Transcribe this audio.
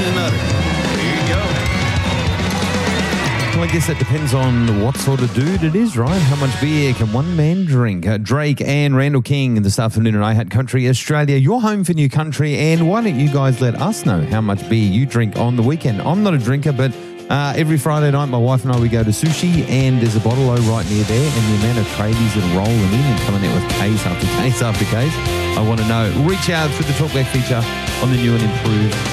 a nutter. There you go. Well, I guess that depends on what sort of dude it is, right? How much beer can one man drink? Drake and Randall King this afternoon at iHeart Country Australia, your home for new country. And why don't you guys let us know how much beer you drink on the weekend? I'm not a drinker, but every Friday night, my wife and I, we go to sushi, and there's a bottle-o right near there, and the amount of tradies that are rolling in and coming out with case after case after case, I want to know. Reach out through the Talkback feature on the new and improved